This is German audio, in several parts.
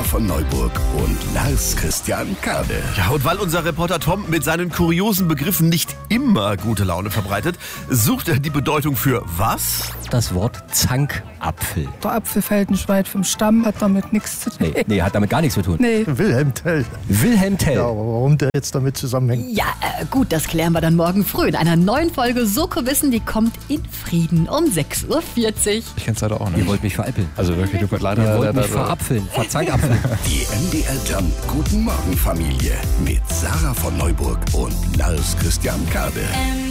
Sarah von Neuburg und Lars Christian Kade. Ja, und weil unser Reporter Tom mit seinen kuriosen Begriffen nicht immer gute Laune verbreitet, sucht er die Bedeutung für was? Das Wort Zankapfel. Der Apfel fällt nicht weit vom Stamm, hat damit nichts zu tun. Nee, hat damit gar nichts zu tun. Nee. Wilhelm Tell. Wilhelm Tell. Ja, aber warum der jetzt damit zusammenhängt? Ja, gut, das klären wir dann morgen früh in einer neuen Folge Soko-Wissen, die kommt in Frieden um 6.40 Uhr. Ich kenn's leider auch nicht. Ihr wollt mich veräppeln. Also wirklich, du könnt leider... Ihr wollt mich verapfeln, verzankapfeln. Die MDR Jump Guten Morgen Familie mit Sarah von Neuburg und Lars Christian Kade.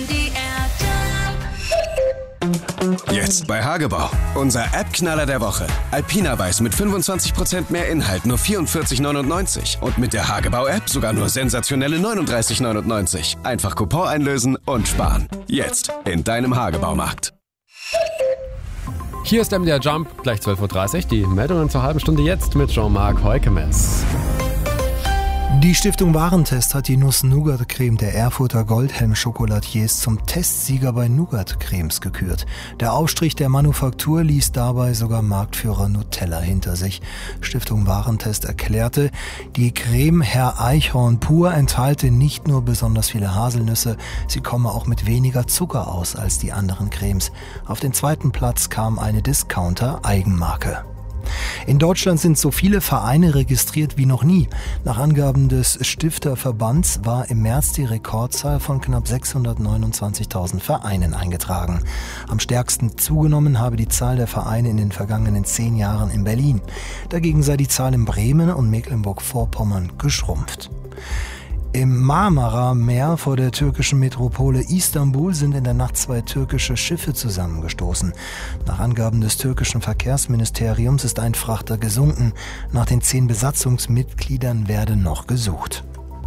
Jetzt bei Hagebau. Unser App-Knaller der Woche. Alpina Weiß mit 25% mehr Inhalt, nur 44,99. Und mit der Hagebau-App sogar nur sensationelle 39,99. Einfach Coupon einlösen und sparen. Jetzt in deinem Hagebaumarkt. Hier ist MDR Jump, gleich 12.30 Uhr. Die Meldungen zur halben Stunde jetzt mit Jean-Marc Heukemes. Die Stiftung Warentest hat die Nuss-Nougat-Creme der Erfurter Goldhelm-Schokoladiers zum Testsieger bei Nougat-Cremes gekürt. Der Aufstrich der Manufaktur ließ dabei sogar Marktführer Nutella hinter sich. Stiftung Warentest erklärte, die Creme Herr Eichhorn pur enthalte nicht nur besonders viele Haselnüsse, sie komme auch mit weniger Zucker aus als die anderen Cremes. Auf den zweiten Platz kam eine Discounter-Eigenmarke. In Deutschland sind so viele Vereine registriert wie noch nie. Nach Angaben des Stifterverbands war im März die Rekordzahl von knapp 629.000 Vereinen eingetragen. Am stärksten zugenommen habe die Zahl der Vereine in den vergangenen 10 Jahren in Berlin. Dagegen sei die Zahl in Bremen und Mecklenburg-Vorpommern geschrumpft. Im Marmara-Meer vor der türkischen Metropole Istanbul sind in der Nacht 2 türkische Schiffe zusammengestoßen. Nach Angaben des türkischen Verkehrsministeriums ist ein Frachter gesunken. Nach den 10 Besatzungsmitgliedern werde noch gesucht.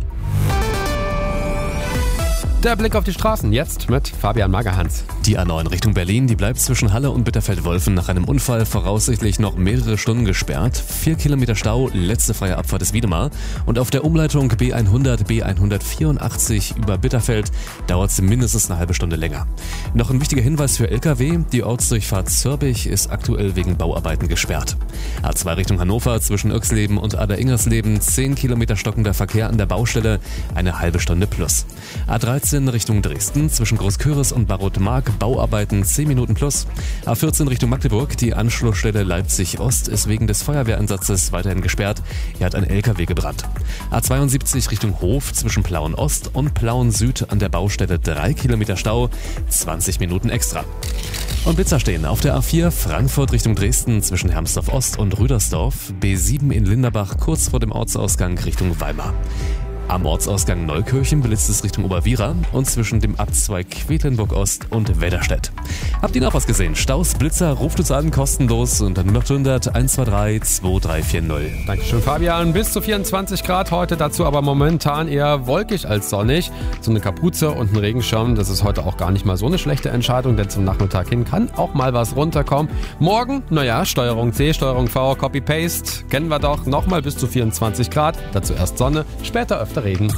Der Blick auf die Straßen jetzt mit Fabian Magerhans. Die A9 Richtung Berlin, die bleibt zwischen Halle und Bitterfeld-Wolfen nach einem Unfall voraussichtlich noch mehrere Stunden gesperrt. 4 Kilometer Stau, letzte freie Abfahrt ist Wiedemar. Und auf der Umleitung B100, B184 über Bitterfeld dauert es mindestens eine halbe Stunde länger. Noch ein wichtiger Hinweis für LKW, die Ortsdurchfahrt Zürbich ist aktuell wegen Bauarbeiten gesperrt. A2 Richtung Hannover zwischen Oechsleben und Ader-Ingersleben, 10 Kilometer stockender Verkehr an der Baustelle, eine halbe Stunde plus. A13 Richtung Dresden zwischen Großküritz und Barotmark, Bauarbeiten 10 Minuten plus. A14 Richtung Magdeburg, die Anschlussstelle Leipzig-Ost ist wegen des Feuerwehreinsatzes weiterhin gesperrt. Hier hat ein LKW gebrannt. A72 Richtung Hof zwischen Plauen-Ost und Plauen-Süd an der Baustelle 3 Kilometer Stau, 20 Minuten extra. Und Blitzer stehen auf der A4 Frankfurt Richtung Dresden zwischen Hermsdorf-Ost und Rüdersdorf, B7 in Linderbach kurz vor dem Ortsausgang Richtung Weimar. Am Ortsausgang Neukirchen blitzt es Richtung Oberwiera und zwischen dem Abzweig Quedlinburg-Ost und Wedderstedt. Habt ihr noch was gesehen? Staus, Blitzer, ruft uns an, kostenlos unter 0800 123 2340. Dankeschön, Fabian. Bis zu 24 Grad heute, dazu aber momentan eher wolkig als sonnig. So eine Kapuze und ein Regenschirm, das ist heute auch gar nicht mal so eine schlechte Entscheidung, denn zum Nachmittag hin kann auch mal was runterkommen. Morgen, Steuerung C, Steuerung V, Copy-Paste, kennen wir doch, nochmal bis zu 24 Grad, dazu erst Sonne, später öfter Regen.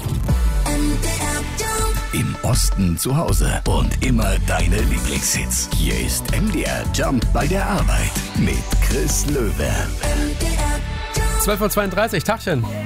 Im Osten zu Hause und immer deine Lieblingshits. Hier ist MDR Jump bei der Arbeit mit Chris Löwe. 12.32 Uhr, Tagchen.